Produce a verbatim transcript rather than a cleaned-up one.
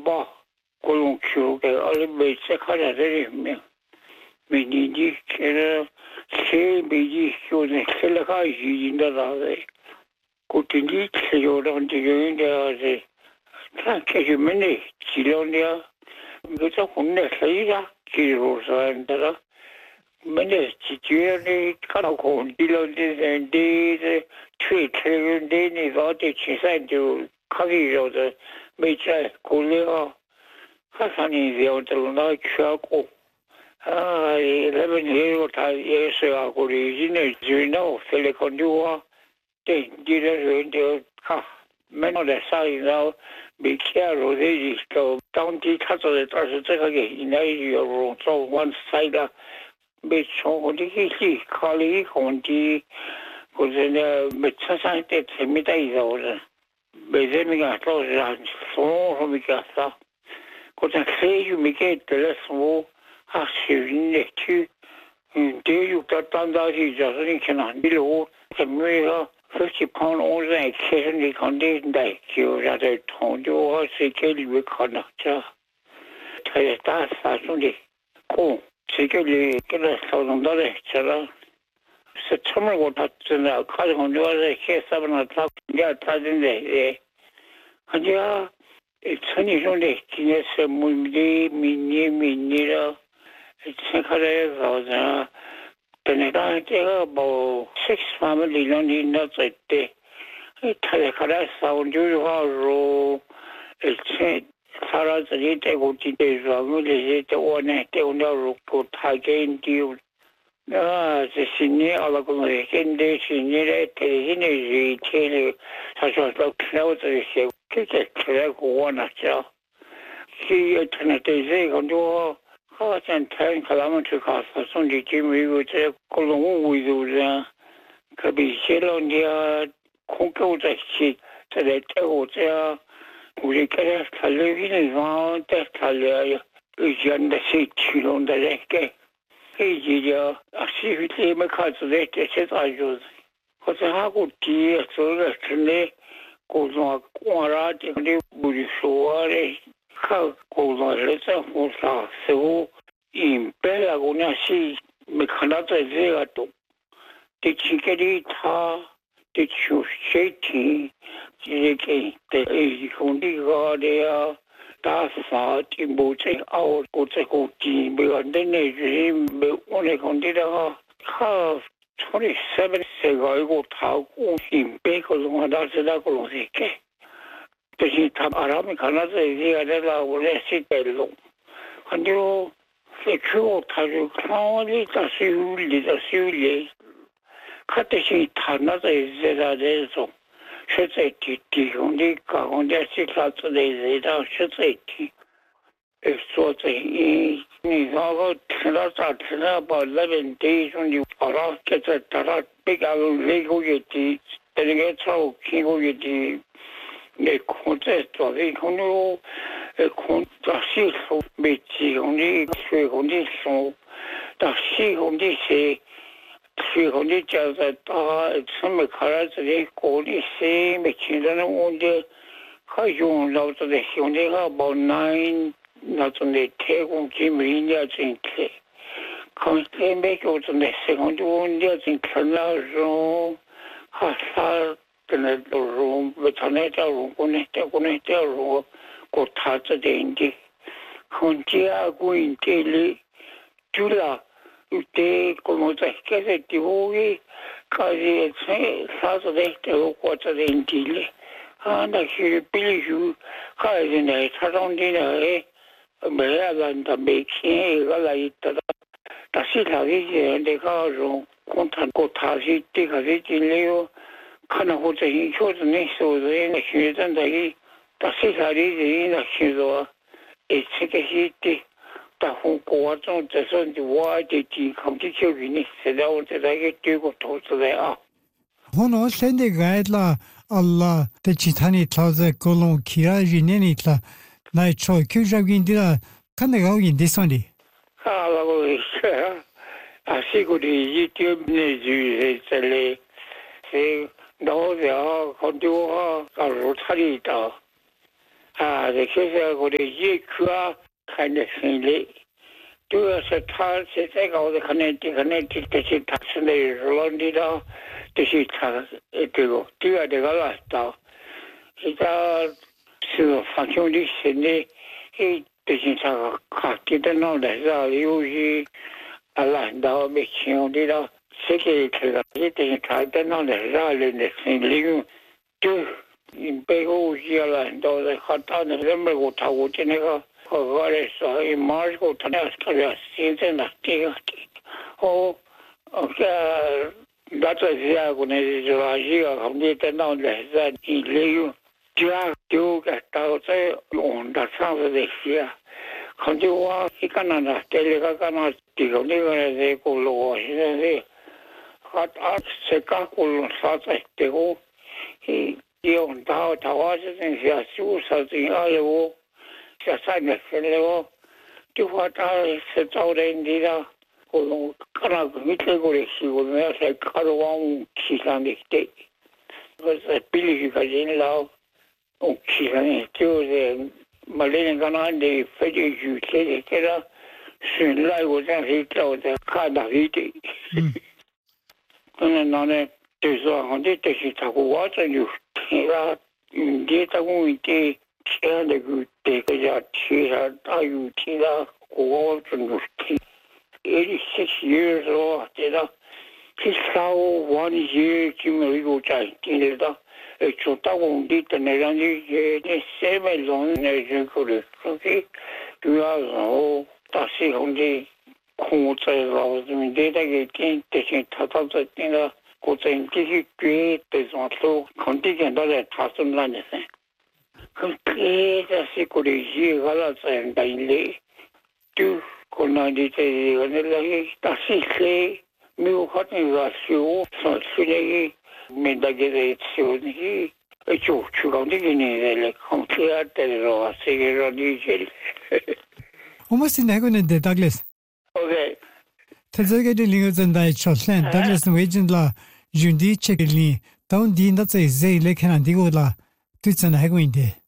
ba kolon kyo ke ale be se kara re me me ni di ke se be di kyo ne se la ka ji inda da re ko ti di se yo ron di yo inda re ta ke ju me ne ji lo ne me ta kon ne se ya ki ro sa inda me ne ji ji ne ka ko di lo de de tre tre de ne va de chi sa de ka gi ro de me cha ko le a ha sa ni yo de lo na cha ko ah eleven hero ta yes a ko ri ji ne ji no se le kon du a de di de de ha me no de sa yi no be chiaro de ji ko down di ta zo de ta shi zhe ge yin ai yo ro zo one side a be chong de ki ki ka li hong di ko de ne me cha sa de te mi da yi zo de be de mi ga to ja so ho mi ka sa ko ta se yu mi ke de la so ha shi ne tu de yu ta tan da ji ja ni ke na ni lo ke me ha fifty pound on the occasionally contained that you rather told you or say kelly we cannot tell that certainly oh secretly get a thousand dollars September what happened now calling on your case seven o'clock yeah thousand day and yeah it's funny only kines mundi mini minira it's a Penega about six family non in that day. Telecara sound you are it's Sarah's little good days of the one day on the rook again deal. Ah, the senior of a can day senior energy tail such as the clouds have kicked a one at you. He attended on your and ten kilometers across the Sunday Jim River, Colombo with the Cabichelon, Conco, the sheet, to the hotel, we get a living around that Talia, is on the seat on the lake. Hey, Gidia, I see if it came across the lake, says I use. What's a hago tea, so that can goes on a quarter, and they would show How goes on letter for so in Pelagona see Mekanata Zerato. Did she get it? Did you shady? The Econdi there, that's not in both our Gotako team, but then they dream only consider half twenty seven Segago Tau in Bacon, that's a Colosike. Perché arami canada idea della volesse bello quando se ciò taglio claudi da siuli da siuli cateci tanata zera adesso c'è ti ti quindi quando si tratta di zera c'è ti e so te ni no la tratta per eleven days on you ara che tra pega lego che ti perché ciò che vuoi ti le contesto avec nous contact métier on est sur condition d'acheter on dit c'est sur on dit que ça me caractère de connaisser mais qui donne on dit quand on l'autre de on est à bon nine notre été on qui me n'y a pas quand les mecs ont des secondes on dit que l'argent a ça tener room betaneta room conecta conecta room cotata dendi contia guintele tula ute como te que se tivogi casi se saso de te o cota dentile anda che piliju casi ne sarondina e me avanda becchi la ita da si la vige de caso contan cotasi te casi leo kana hote hi chot ne so de ne chhetan da hi ta se sari de na chhedo e che ke hi te ta hu ko wa zo de so de wa de ti kam ti che ni se da o te da ge te ko to so de a hono sende gaidla alla te chitani tlaze kolon kira jineni tla nai cho kyujagin dira kana ga yin de sondi ha la go a siguri youtube ne ju se le se no, yeah, conduo a rotarita. 啊，这就是我的一颗看的心里，主要是他现在搞的可能的可能的这些他是那乱的了，这些他呃这个主要这个了到，现在是发生的现在，诶，这些他卡的的那来着，有些啊来到没钱的了，这些这个这些他的那来着，人的心里就。in背后下来到在看到那人们我他我的那个和我的说一马上我他那个现在呢这个哦呃那这些我那就说一个他们在那来在一流就就个到在用的上的这些看就我一个人呢这里个个那这个那个这个路现在是他他这个个路啥在这个诶用到台湾这些小树上这样有小山的些了就话他是找人的了我们看到个这个的是我们要在看到往其上的的我是比例个人了往其上的就是马来人看到的非常有些的这个是来我这是找的看到的可能那呢就是说我这这是他我这有那嗯，这他们的这样的个这个叫其他大有其他国中的，也是些时候这个其他玩些就没有在听到，呃，就到我们的那样的些那什么人那这个的，所以主要然后大西红的控制了，这么的那个点这些他他在那个。我真的是觉得上头肯定见到在他身上的噻，很别的是过来些个了这样的嘞，就可能的这个那个大西些没有可能个修上去那个没得个的修那个就去搞这个呢来看起来的了，这个让你觉得。 我们现在可能得 Douglas。OK。他这个的另外真的出现，但是为真了，用的这个里，当地那在在来看那个啦，对真的还可以的。